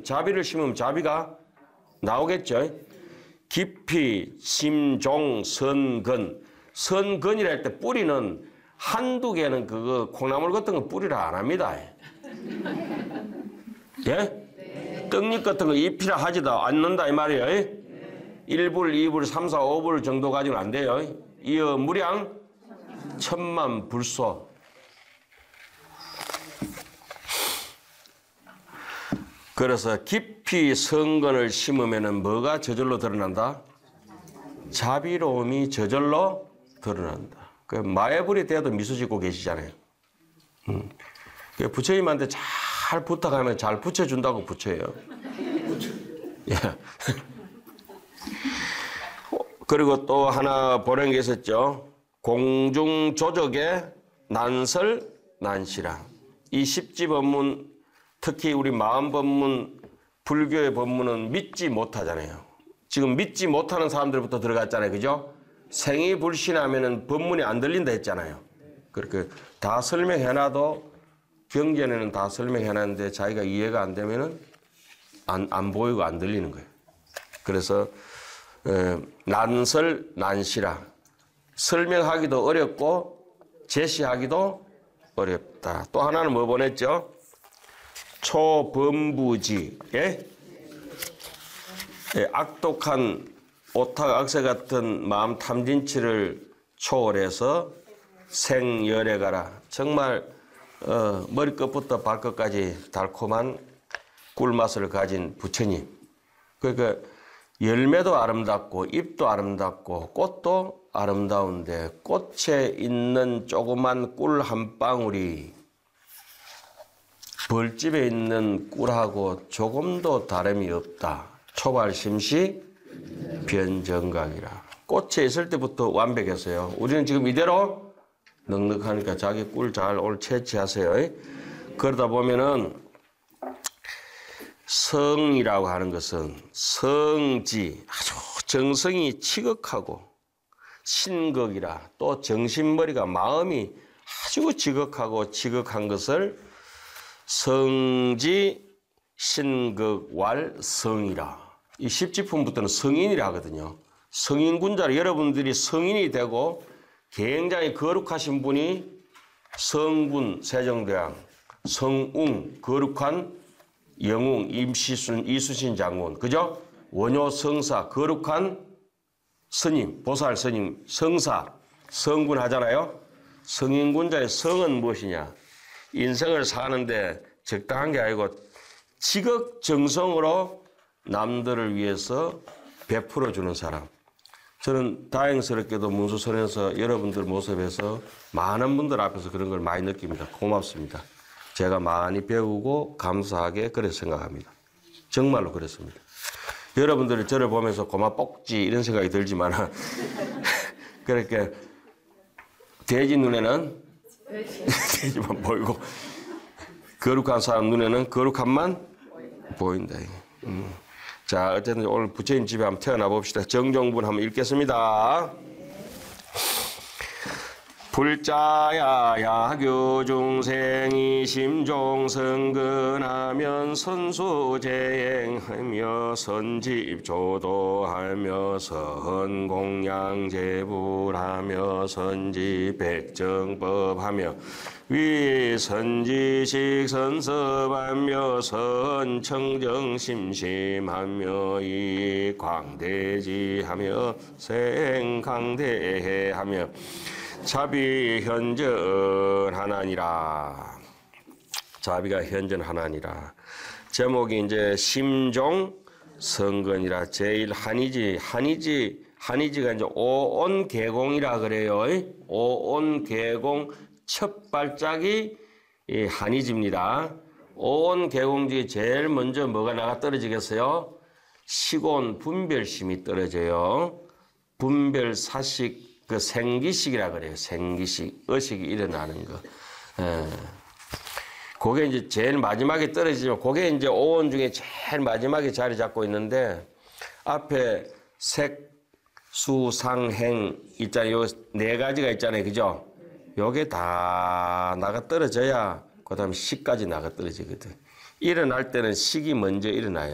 자비를 심으면 자비가 나오겠죠. 깊이, 심종, 선근. 선근이라 할 때 뿌리는 한두 개는 그거 콩나물 같은 거 뿌리라 안 합니다. 예? 떡잎 같은 거 잎이라 하지도 않는다 이 말이에요. 1불, 2불, 3, 4, 5불 정도 가지고는 안 돼요. 이어 무량 천만 불소. 그래서 깊이 성근을 심으면 뭐가 저절로 드러난다? 자비로움이 저절로 드러난다. 그 마애불이 돼도 미소 짓고 계시잖아요. 부처님한테 잘 부탁하면 잘 붙여준다고 부처예요. 예. 그리고 또 하나 보낸 게 있었죠. 공중조적의 난설 난시라. 이 10지 법문, 특히 우리 마음 법문, 불교의 법문은 믿지 못하잖아요. 지금 믿지 못하는 사람들부터 들어갔잖아요. 그죠? 생이 불신하면은 법문이 안 들린다 했잖아요. 그렇게 다 설명해놔도 경전에는 다 설명해놨는데 자기가 이해가 안 되면은 안 보이고 안 들리는 거예요. 그래서 난설 난시라. 설명하기도 어렵고 제시하기도 어렵다. 또 하나는 뭐 보냈죠? 초범부지. 예? 예, 악독한 오탁 악세 같은 마음 탐진치를 초월해서 생열에 가라. 정말 머리끝부터 발끝까지 달콤한 꿀맛을 가진 부처님. 그러니까 열매도 아름답고 잎도 아름답고 꽃도 아름다운데 꽃에 있는 조그만 꿀 한 방울이 벌집에 있는 꿀하고 조금도 다름이 없다. 초발심시 변정각이라. 꽃에 있을 때부터 완벽했어요. 우리는 지금 이대로 넉넉하니까 자기 꿀 잘 오늘 채취하세요. 그러다 보면은 성이라고 하는 것은 성지, 아주 정성이 지극하고 신극이라. 또 정신머리가 마음이 아주 지극하고 지극한 것을 성지, 신극, 왈, 성이라. 이 십지품부터는 성인이라 하거든요. 성인군자를 여러분들이 성인이 되고 굉장히 거룩하신 분이 성군, 세종대왕, 성웅, 거룩한 영웅, 임시순, 이수신 장군, 그죠? 원효 성사, 거룩한 스님, 보살 스님, 성사, 성군 하잖아요. 성인군자의 성은 무엇이냐? 인생을 사는데 적당한 게 아니고 지극정성으로 남들을 위해서 베풀어주는 사람. 저는 다행스럽게도 문수선에서 여러분들 모습에서 많은 분들 앞에서 그런 걸 많이 느낍니다. 고맙습니다. 제가 많이 배우고 감사하게 그렇게 생각합니다. 정말로 그렇습니다. 여러분들이 저를 보면서 고맙복지 이런 생각이 들지만 그렇게 돼지 눈에는 돼지만 보이고 거룩한 사람 눈에는 거룩함만 보인다. 자, 어쨌든 오늘 부처님 집에 한번 태어나 봅시다. 정종분 한번 읽겠습니다. 불자야 야교 중생이 심종성근하면 선수재행하며 선집조도하며 선공양제불하며 선지백정법하며 위선지식 선섭하며 선청정심심하며 이광대지하며 생강대해하며 자비 현전하나니라. 자비가 현전하나니라. 제목이 이제 심종 성근이라. 제일 한이지가 이제 오온계공이라 그래요. 오온계공 첫 발짝이 이 한이지입니다. 오온계공 중에 제일 먼저 뭐가 나가 떨어지겠어요? 시곤 분별심이 떨어져요. 분별사식 그 생기식이라 그래요. 생기식, 의식이 일어나는 거. 그게 이제 제일 마지막에 떨어지지만, 그게 이제 오온 중에 제일 마지막에 자리 잡고 있는데, 앞에 색, 수, 상, 행 있잖아요. 요 네 가지가 있잖아요. 그죠? 요게 다 나가 떨어져야, 그 다음에 식까지 나가 떨어지거든. 일어날 때는 식이 먼저 일어나요.